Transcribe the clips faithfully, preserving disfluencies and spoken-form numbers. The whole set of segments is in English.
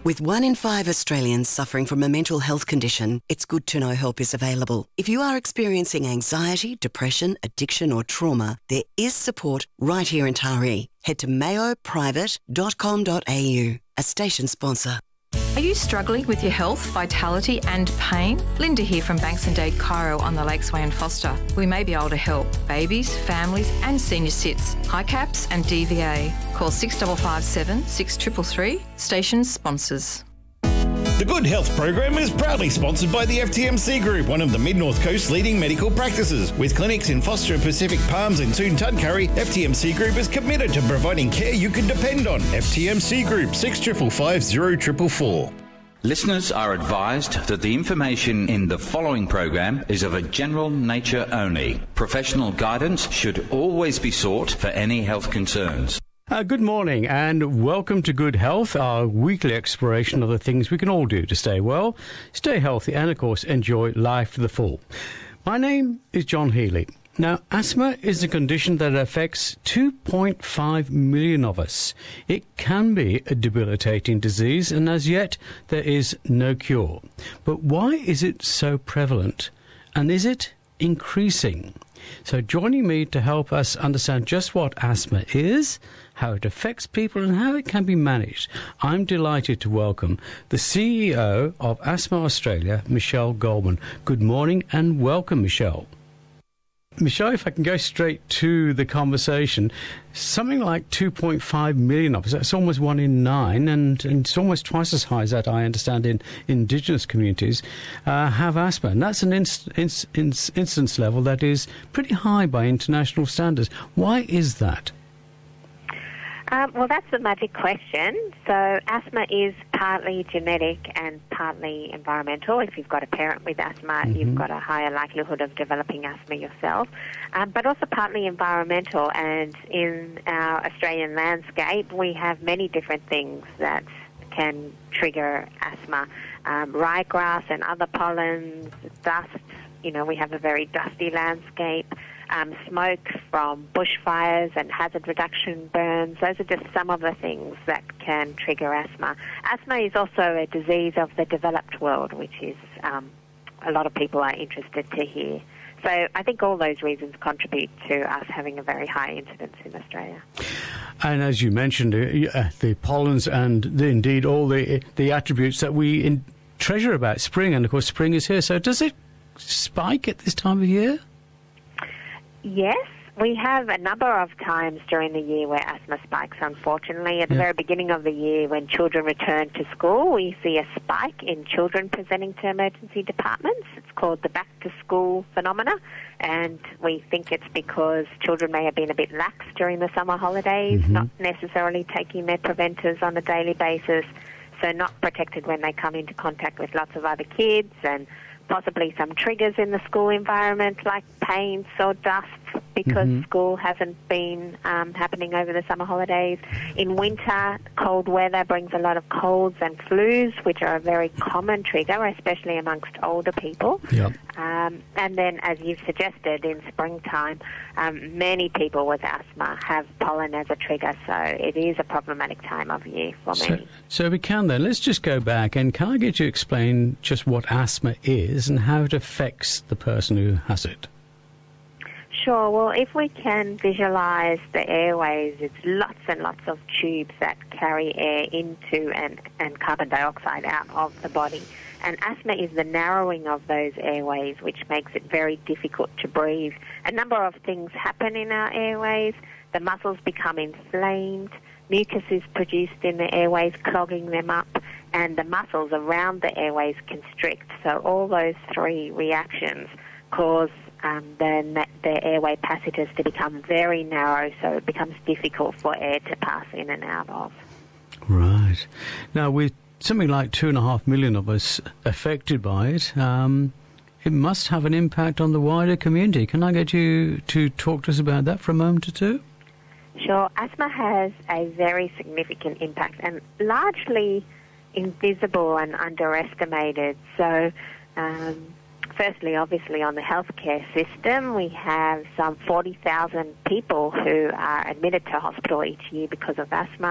With one in five Australians suffering from a mental health condition, it's good to know help is available. If you are experiencing anxiety, depression, addiction or trauma, there is support right here in Taree. Head to mayo private dot com dot a u, a station sponsor. Are you struggling with your health, vitality and pain? Linda here from Banks and Dade Chiro on the Lakesway and Foster. We may be able to help babies, families and senior cits, H I CAPS and D V A. Call six five five seven, six three three three. Station sponsors. The Good Health program is proudly sponsored by the F T M C Group, one of the Mid-North Coast's leading medical practices. With clinics in Foster, Pacific Palms and soon Tudcurry, F T M C Group is committed to providing care you can depend on. F T M C Group, six five five, zero four four four. Listeners are advised that the information in the following program is of a general nature only. Professional guidance should always be sought for any health concerns. Uh, good morning and welcome to Good Health, our weekly exploration of the things we can all do to stay well, stay healthy and, of course, enjoy life to the full. My name is John Healy. Now, asthma is a condition that affects two point five million of us. It can be a debilitating disease and as yet there is no cure. But why is it so prevalent? And is it increasing? So joining me to help us understand just what asthma is, how it affects people and how it can be managed, I'm delighted to welcome the C E O of Asthma Australia, Michelle Goldman. Good morning and welcome, Michelle. Michelle, if I can go straight to the conversation, something like two point five million of us, that's almost one in nine, and, and it's almost twice as high as that, I understand, in Indigenous communities, uh, have asthma. And that's an inst- inst- inst- incidence level that is pretty high by international standards. Why is that? Um, well, that's the magic question. So asthma is partly genetic and partly environmental. If you've got a parent with asthma, mm-hmm. you've got a higher likelihood of developing asthma yourself, um, but also partly environmental. And in our Australian landscape, we have many different things that can trigger asthma. Um, ryegrass and other pollens, dust. You know, we have a very dusty landscape. Um, smoke from bushfires and hazard reduction burns. Those are just some of the things that can trigger asthma. Asthma is also a disease of the developed world, which is um, a lot of people are interested to hear. So I think all those reasons contribute to us having a very high incidence in Australia. And as you mentioned, uh, the pollens and the, indeed all the the attributes that we in, treasure about spring, and of course spring is here. So does it spike at this time of year? Yes, we have a number of times during the year where asthma spikes, unfortunately. At the yeah. very beginning of the year, when children return to school, we see a spike in children presenting to emergency departments. It's called the back-to-school phenomena, and we think it's because children may have been a bit lax during the summer holidays, mm-hmm. not necessarily taking their preventers on a daily basis, so not protected when they come into contact with lots of other kids, and possibly some triggers in the school environment like paints or dust because mm-hmm. school hasn't been um, happening over the summer holidays. In winter, cold weather brings a lot of colds and flus, which are a very common trigger, especially amongst older people. Yep. Um, and then, as you've suggested, in springtime, um, many people with asthma have pollen as a trigger, so it is a problematic time of year for so, many. So we can then, let's just go back, and can I get you to explain just what asthma is and how it affects the person who has it? Sure. Well, if we can visualise the airways, it's lots and lots of tubes that carry air into and, and carbon dioxide out of the body. And asthma is the narrowing of those airways, which makes it very difficult to breathe. A number of things happen in our airways. The muscles become inflamed, mucus is produced in the airways, clogging them up, and the muscles around the airways constrict. So all those three reactions cause um, the, the airway passages to become very narrow, so it becomes difficult for air to pass in and out of. Right. Now, with something like two and a half million of us affected by it, um, it must have an impact on the wider community. Can I get you to talk to us about that for a moment or two? Sure. Asthma has a very significant impact and largely invisible and underestimated. So, um, firstly, obviously, on the healthcare system, we have some forty thousand people who are admitted to hospital each year because of asthma.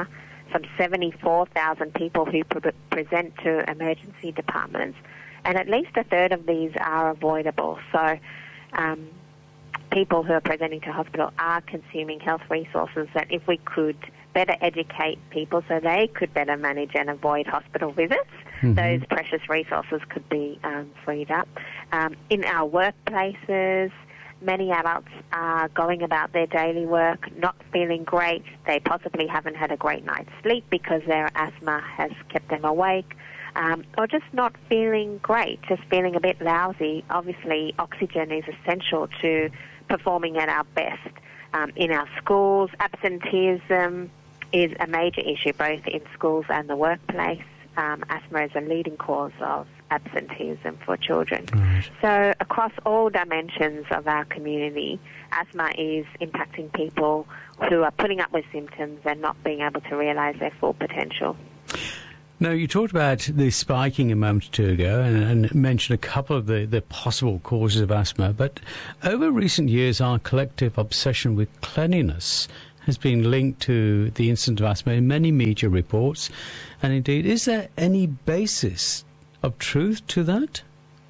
some seventy-four thousand people who pre- present to emergency departments, and at least a third of these are avoidable. So um, people who are presenting to hospital are consuming health resources that if we could better educate people so they could better manage and avoid hospital visits, mm-hmm. those precious resources could be um, freed up. Um, in our workplaces, many adults are going about their daily work not feeling great. They possibly haven't had a great night's sleep because their asthma has kept them awake, um, or just not feeling great, just feeling a bit lousy. Obviously, oxygen is essential to performing at our best. Um, in our schools, absenteeism is a major issue both in schools and the workplace. Um, asthma is a leading cause of absenteeism for children. Right. So across all dimensions of our community, asthma is impacting people who are putting up with symptoms and not being able to realise their full potential. Now, you talked about the spiking a moment or two ago and, and mentioned a couple of the, the possible causes of asthma, but over recent years our collective obsession with cleanliness has been linked to the incidence of asthma in many media reports. And indeed, is there any basis of truth to that?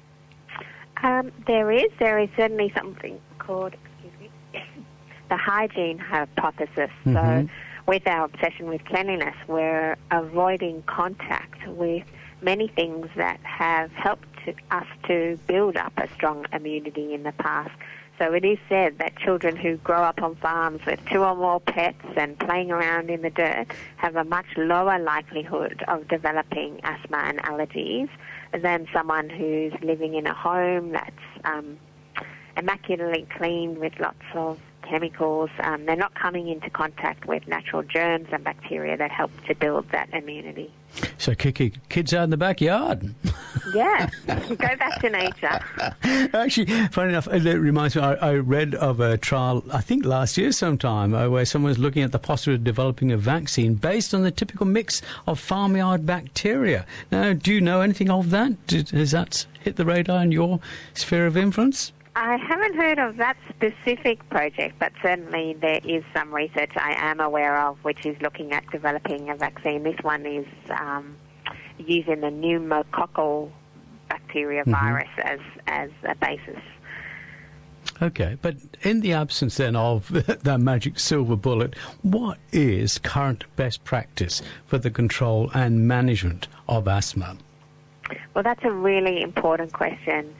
Um, there is. There is certainly something called, excuse me, the hygiene hypothesis. Mm-hmm. So with our obsession with cleanliness, we're avoiding contact with many things that have helped to, us to build up a strong immunity in the past. So it is said that children who grow up on farms with two or more pets and playing around in the dirt have a much lower likelihood of developing asthma and allergies than someone who's living in a home that's um, immaculately cleaned with lots of chemicals. Um, they're not coming into contact with natural germs and bacteria that help to build that immunity. So kick your kids out in the backyard. Yeah, go back to nature. Actually, funny enough, it reminds me, I, I read of a trial, I think last year sometime, uh, where someone was looking at the possibility of developing a vaccine based on the typical mix of farmyard bacteria. Now, do you know anything of that? Did, has that hit the radar in your sphere of influence? I haven't heard of that specific project, but certainly there is some research I am aware of which is looking at developing a vaccine. This one is um, using the pneumococcal bacteria mm-hmm. virus as, as a basis. Okay, but in the absence then of that magic silver bullet, what is current best practice for the control and management of asthma? Well, that's a really important question.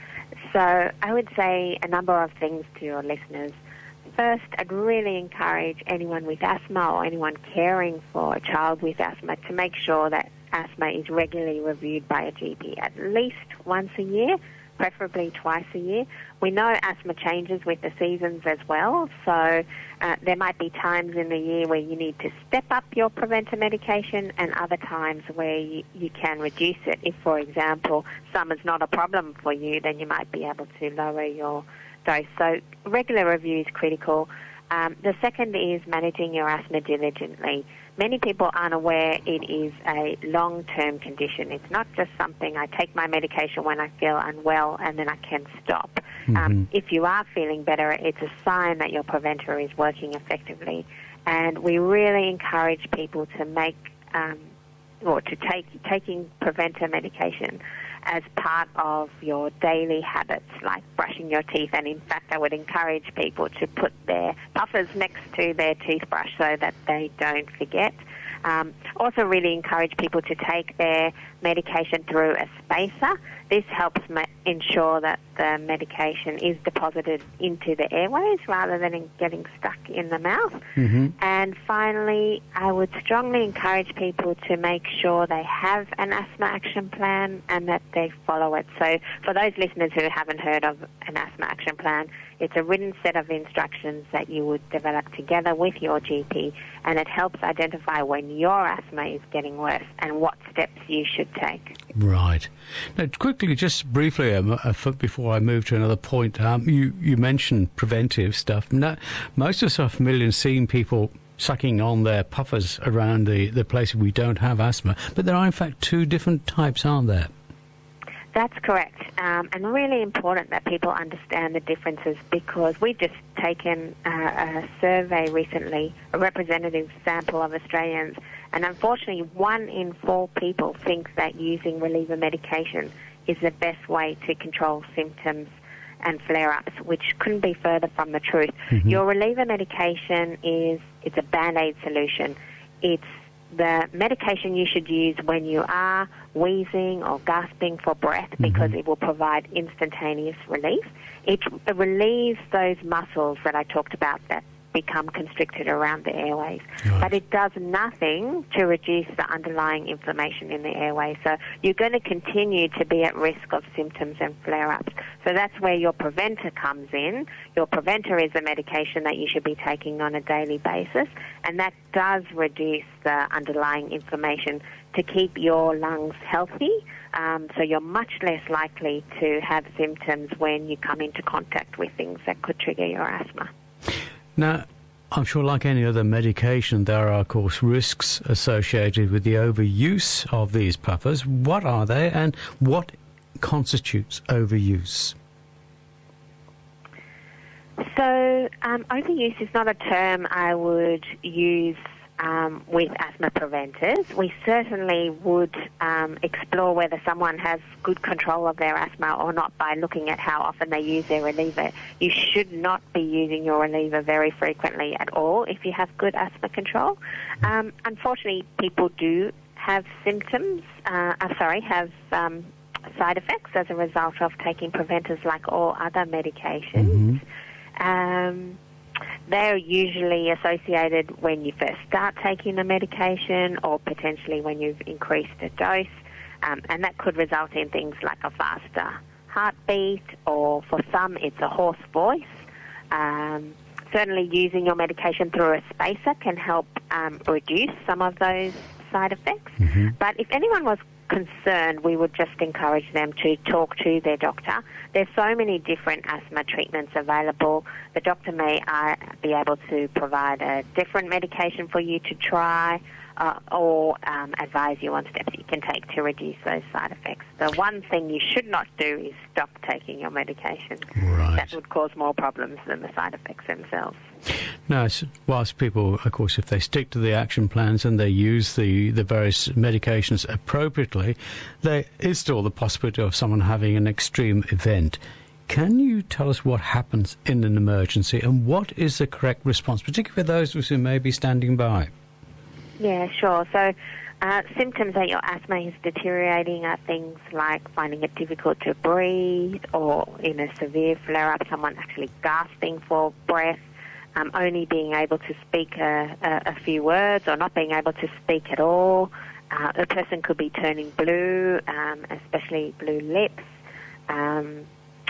So I would say a number of things to your listeners. First, I'd really encourage anyone with asthma or anyone caring for a child with asthma to make sure that asthma is regularly reviewed by a G P at least once a year, preferably twice a year. We know asthma changes with the seasons as well, so uh, there might be times in the year where you need to step up your preventer medication and other times where you, you can reduce it. If, for example, summer's not a problem for you, then you might be able to lower your dose. So regular review is critical. Um, the second is managing your asthma diligently. Many people aren't aware it is a long-term condition. It's not just something I take my medication when I feel unwell and then I can stop. Mm-hmm. Um, if you are feeling better, it's a sign that your preventer is working effectively. And we really encourage people to make um, or to take taking preventer medication as part of your daily habits, like brushing your teeth. And in fact, I would encourage people to put their puffers next to their toothbrush so that they don't forget. Um, also really encourage people to take their medication through a spacer. This helps ma- ensure that the medication is deposited into the airways rather than in getting stuck in the mouth. Mm-hmm. And finally, I would strongly encourage people to make sure they have an asthma action plan and that they follow it. So for those listeners who haven't heard of an asthma action plan, it's a written set of instructions that you would develop together with your G P, and it helps identify when your asthma is getting worse and what steps you should take. Right. Now, quickly, just briefly, um, uh, before I move to another point, um, you, you mentioned preventive stuff. Now, most of us are familiar in seeing people sucking on their puffers around the, the places we don't have asthma, but there are, in fact, two different types, aren't there? That's correct, um, and really important that people understand the differences because we've just taken uh, a survey recently, a representative sample of Australians, And unfortunately, one in four people think that using reliever medication is the best way to control symptoms and flare-ups, which couldn't be further from the truth. Mm-hmm. Your reliever medication is it's a Band-Aid solution. It's the medication you should use when you are wheezing or gasping for breath, because mm-hmm. it will provide instantaneous relief. It relieves those muscles that I talked about that become constricted around the airways. Right. But it does nothing to reduce the underlying inflammation in the airways. So you're going to continue to be at risk of symptoms and flare-ups. So that's where your preventer comes in. Your preventer is a medication that you should be taking on a daily basis, and that does reduce the underlying inflammation to keep your lungs healthy. Um, so you're much less likely to have symptoms when you come into contact with things that could trigger your asthma. Now, I'm sure like any other medication, there are, of course, risks associated with the overuse of these puffers. What are they, and what constitutes overuse? So um, overuse is not a term I would use um, with asthma preventers. We certainly would um, explore whether someone has good control of their asthma or not by looking at how often they use their reliever. You should not be using your reliever very frequently at all if you have good asthma control. Um, unfortunately, people do have symptoms, uh, uh, sorry, have um, side effects as a result of taking preventers like all other medications. Mm-hmm. Um, they're usually associated when you first start taking the medication or potentially when you've increased the dose, um, and that could result in things like a faster heartbeat, or for some it's a hoarse voice. Um, certainly using your medication through a spacer can help um, reduce some of those side effects. Mm-hmm. But if anyone was concerned, we would just encourage them to talk to their doctor. There's so many different asthma treatments available. The doctor may uh, be able to provide a different medication for you to try, uh, or um, advise you on steps you can take to reduce those side effects. The one thing you should not do is stop taking your medication. Right. That would cause more problems than the side effects themselves. Now, whilst people, of course, if they stick to the action plans and they use the, the various medications appropriately, there is still the possibility of someone having an extreme event. Can you tell us what happens in an emergency and what is the correct response, particularly for those of us who may be standing by? Yeah, sure. So uh, symptoms that your asthma is deteriorating are things like finding it difficult to breathe, or in a severe flare-up, someone actually gasping for breath, um, only being able to speak a, a, a few words or not being able to speak at all. Uh, a person could be turning blue, um, especially blue lips. Um,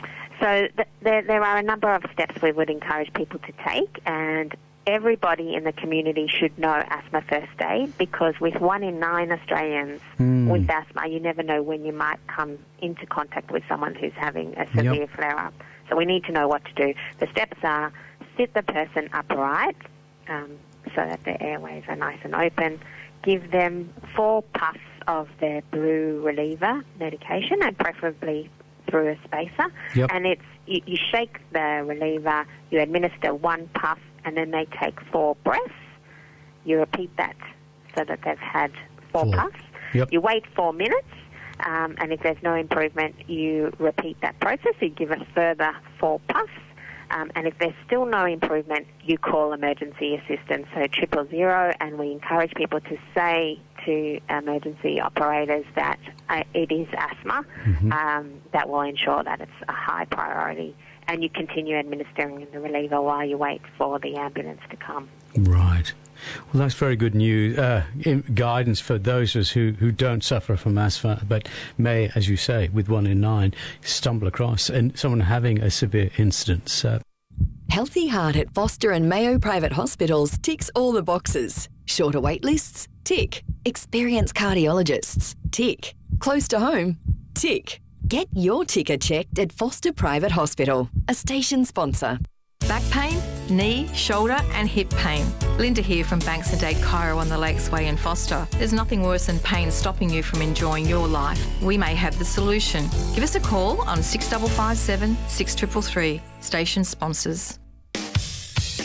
so th- there, there are a number of steps we would encourage people to take, and everybody in the community should know asthma first aid, because with one in nine Australians mm. with asthma, you never know when you might come into contact with someone who's having a severe yep. flare-up. So we need to know what to do. The steps are: sit the person upright um, so that their airways are nice and open. Give them four puffs of their blue reliever medication, and preferably through a spacer. Yep. And it's you, you shake the reliever, you administer one puff, and then they take four breaths. You repeat that so that they've had four, four. puffs. Yep. You wait four minutes, um, and if there's no improvement, you repeat that process. You give a further four puffs, um, and if there's still no improvement, you call emergency assistance, so triple zero, and we encourage people to say to emergency operators that uh, it is asthma. Mm-hmm. Um, that will ensure that it's a high priority, and you continue administering the reliever while you wait for the ambulance to come. Right. Well, that's very good news, uh, guidance for those of us who, who don't suffer from asthma, but may, as you say, with one in nine, stumble across and someone having a severe incident. Uh, Healthy Heart at Foster and Mayo Private Hospitals ticks all the boxes. Shorter wait lists? Tick. Experienced cardiologists? Tick. Close to home? Tick. Get your ticker checked at Foster Private Hospital, a station sponsor. Back pain, knee, shoulder and hip pain. Linda here from Banks and Dade Chiro on the Lakesway in Foster. There's nothing worse than pain stopping you from enjoying your life. We may have the solution. Give us a call on six five five seven, six three three three. Station sponsors.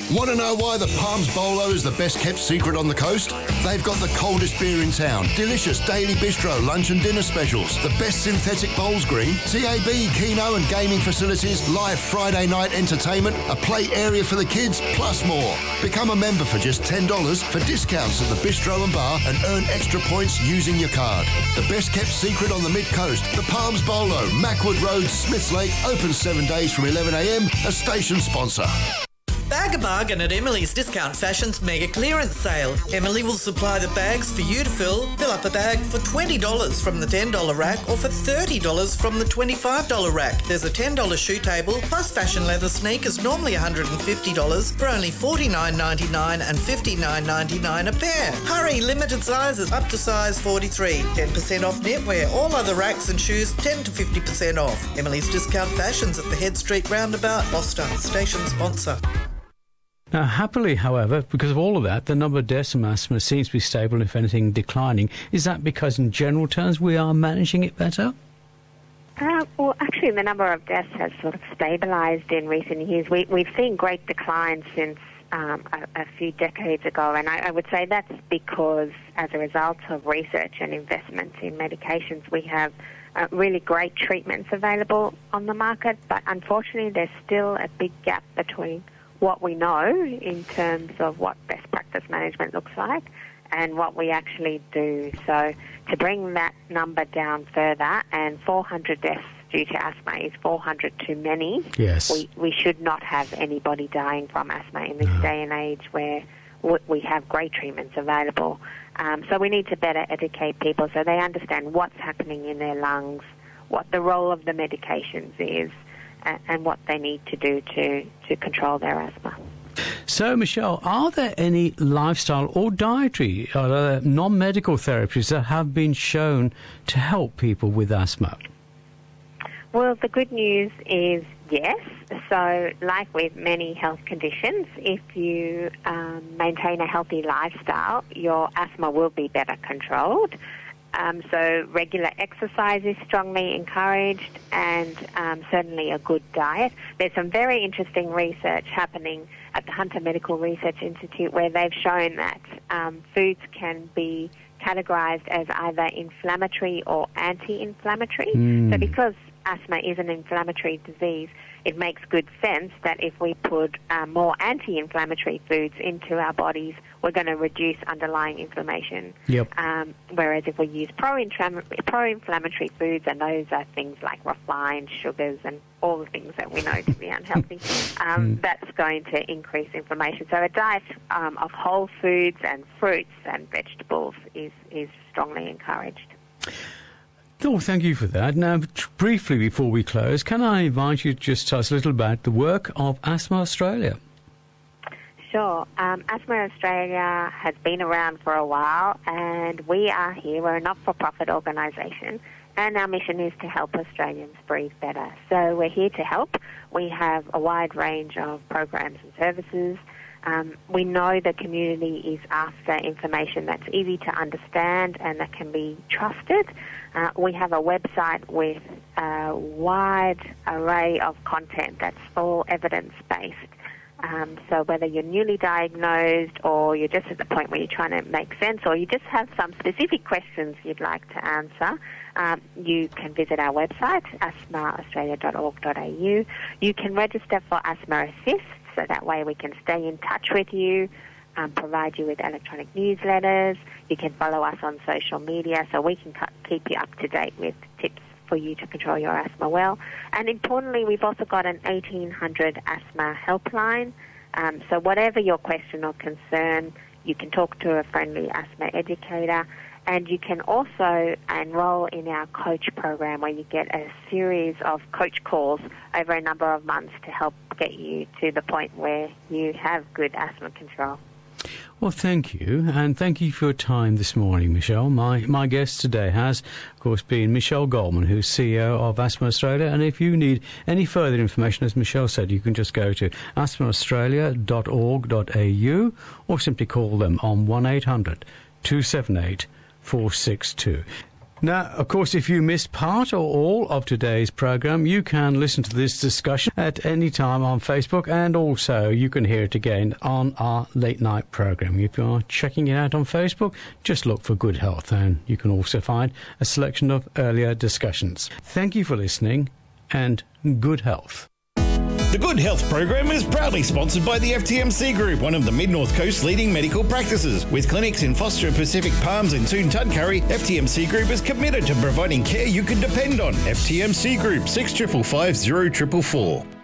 Want to know why the Palms Bolo is the best kept secret on the coast? They've got the coldest beer in town, delicious daily bistro lunch and dinner specials, the best synthetic bowls green, T A B, Keno and gaming facilities, live Friday night entertainment, a play area for the kids, plus more. Become a member for just ten dollars for discounts at the bistro and bar and earn extra points using your card. The best kept secret on the mid-coast, the Palms Bolo, Mackwood Road, Smiths Lake, open seven days from eleven a m, a station sponsor. Bag a bargain at Emily's Discount Fashion's mega clearance sale. Emily will supply the bags for you to fill. Fill up a bag for twenty dollars from the ten dollar rack or for thirty dollars from the twenty-five dollar rack. There's a ten dollar shoe table plus fashion leather sneakers, normally one hundred fifty dollars, for only forty-nine ninety-nine and fifty-nine ninety-nine a pair. Hurry, limited sizes up to size forty-three. ten percent off knitwear. All other racks and shoes ten to fifty percent off. Emily's Discount Fashions at the Head Street Roundabout, Foster. Station sponsor. Now, happily, however, because of all of that, the number of deaths from asthma seems to be stable, if anything, declining. Is that because, in general terms, we are managing it better? Uh, well, actually, the number of deaths has sort of stabilised in recent years. We, we've seen great declines since um, a, a few decades ago, and I, I would say that's because, as a result of research and investments in medications, we have uh, really great treatments available on the market, but unfortunately, there's still a big gap between what we know in terms of what best practice management looks like and what we actually do. So to bring that number down further, and four hundred deaths due to asthma is four hundred too many. Yes. We, we should not have anybody dying from asthma in this no. day and age where we have great treatments available. Um, so we need to better educate people so they understand what's happening in their lungs, what the role of the medications is, and what they need to do to, to control their asthma. So, Michelle, are there any lifestyle or dietary or uh, non-medical therapies that have been shown to help people with asthma? Well, the good news is yes. So, like with many health conditions, if you um, maintain a healthy lifestyle, your asthma will be better controlled. Um, so regular exercise is strongly encouraged, and um, certainly a good diet. There's some very interesting research happening at the Hunter Medical Research Institute where they've shown that um, foods can be categorised as either inflammatory or anti-inflammatory. Mm. So because asthma is an inflammatory disease, it makes good sense that if we put uh, more anti-inflammatory foods into our bodies, we're going to reduce underlying inflammation. Yep. Um, whereas if we use pro-inflammatory, pro-inflammatory foods, and those are things like refined sugars and all the things that we know to be unhealthy, um, mm. that's going to increase inflammation. So a diet um, of whole foods and fruits and vegetables is, is strongly encouraged. Oh, thank you for that. Now, briefly before we close, can I invite you to just tell us a little about the work of Asthma Australia? Sure. Um, Asthma Australia has been around for a while, and we are here. We're a not-for-profit organisation, and our mission is to help Australians breathe better. So we're here to help. We have a wide range of programs and services. Um, we know the community is after information that's easy to understand and that can be trusted. Uh, we have a website with a wide array of content that's all evidence-based. Um, so whether you're newly diagnosed or you're just at the point where you're trying to make sense or you just have some specific questions you'd like to answer, um, you can visit our website, asthma australia dot org dot a u. You can register for Asthma Assist, so that way we can stay in touch with you, um, provide you with electronic newsletters. You can follow us on social media so we can keep you up to date with tips for you to control your asthma well. And importantly, we've also got an eighteen hundred asthma helpline. Um, so whatever your question or concern, you can talk to a friendly asthma educator. And you can also enroll in our coach program where you get a series of coach calls over a number of months to help get you to the point where you have good asthma control. Well, thank you, and thank you for your time this morning, Michelle. My my guest today has, of course, been Michelle Goldman, who's C E O of Asthma Australia. And if you need any further information, as Michelle said, you can just go to asthma australia dot org dot a u or simply call them on one eight hundred two seven eight four six two. Now, of course, if you missed part or all of today's program, you can listen to this discussion at any time on Facebook, and also you can hear it again on our late night program. If you are checking it out on Facebook, just look for Good Health, and you can also find a selection of earlier discussions. Thank you for listening, and good health. The Good Health program is proudly sponsored by the F T M C Group, one of the Mid-North Coast leading medical practices. With clinics in Foster, Pacific Palms and soon Tudcurry, F T M C Group is committed to providing care you can depend on. F T M C Group, six five five, zero four four four.